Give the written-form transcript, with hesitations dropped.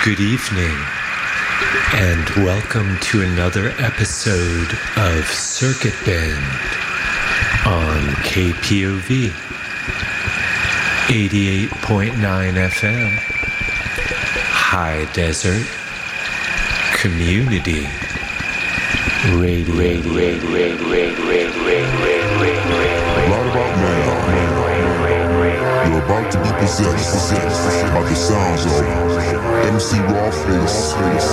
Good evening, and welcome to another episode of Circuit Bend on KPOV 88.9 FM, High Desert Community Radio. Right about now, you're about to be possessed by the sounds of MC Rawface.